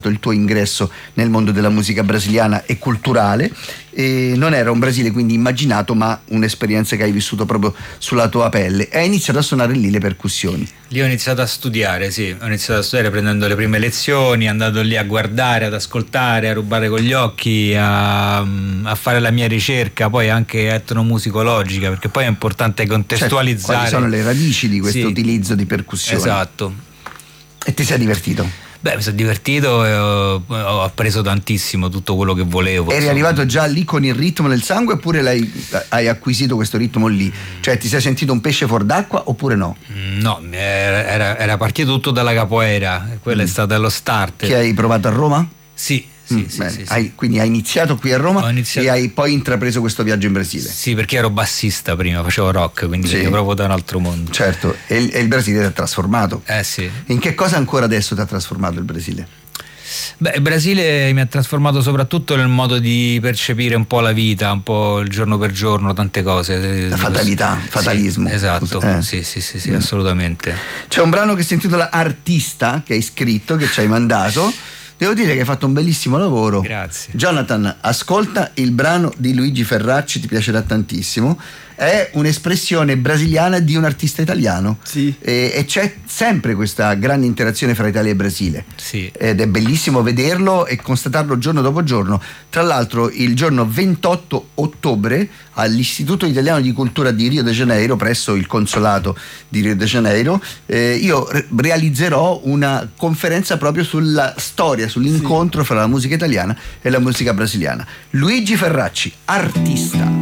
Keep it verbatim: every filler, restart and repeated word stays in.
il tuo ingresso nel mondo della musica brasiliana e culturale, e non era un Brasile quindi immaginato, ma un'esperienza che hai vissuto proprio sulla tua pelle. Hai iniziato a suonare lì le percussioni. Lì ho iniziato a studiare, sì, ho iniziato a studiare prendendo le prime lezioni, andando lì a guardare, ad ascoltare, a rubare con gli occhi, a, a fare la mia ricerca, poi anche etnomusicologica, perché poi è importante contestualizzare. Certo, quali sono le radici di questo sì, utilizzo di percussioni. Esatto. E ti sei divertito? Beh, mi sono divertito e ho, ho appreso tantissimo, tutto quello che volevo. Eri insomma. arrivato già lì con il ritmo nel sangue, oppure l'hai, hai acquisito questo ritmo lì? Cioè ti sei sentito un pesce fuor d'acqua oppure no? No, era, era, era partito tutto dalla capoeira, quello mm. è stato lo start. Che hai provato a Roma? Sì. Sì, sì, sì, hai, sì. Quindi hai iniziato qui a Roma iniziato... e hai poi intrapreso questo viaggio in Brasile. Sì, perché ero bassista prima, facevo rock, quindi sì. venivo proprio da un altro mondo. Certo, e il, e il Brasile ti ha trasformato. Eh sì. In che cosa ancora adesso ti ha trasformato il Brasile? Beh, il Brasile mi ha trasformato soprattutto nel modo di percepire un po' la vita, un po' il giorno per giorno, tante cose. La fatalità, fatalismo. Sì, esatto, eh. sì, sì, sì, sì, assolutamente. C'è un brano che si intitola Artista, che hai scritto, che ci hai mandato. Devo dire che hai fatto un bellissimo lavoro. Grazie. Jonathan, ascolta il brano di Luigi Ferracci, ti piacerà tantissimo. È un'espressione brasiliana di un artista italiano. Sì. E, e c'è sempre questa grande interazione fra Italia e Brasile. Sì. Ed è bellissimo vederlo e constatarlo giorno dopo giorno. Tra l'altro il giorno ventotto ottobre all'Istituto Italiano di Cultura di Rio de Janeiro, presso il consolato di Rio de Janeiro, eh, io re- realizzerò una conferenza proprio sulla storia, sull'incontro sì. fra la musica italiana e la musica brasiliana. Luigi Ferracci, Artista.